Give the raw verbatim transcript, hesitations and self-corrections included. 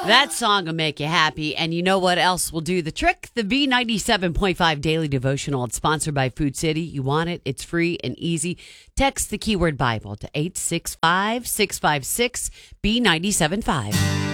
That song will make you happy. And you know what else will do the trick? The B ninety-seven point five Daily Devotional. It's sponsored by Food City. You want it? It's free and easy. Text the keyword Bible to eight six five, six five six, B nine seven five.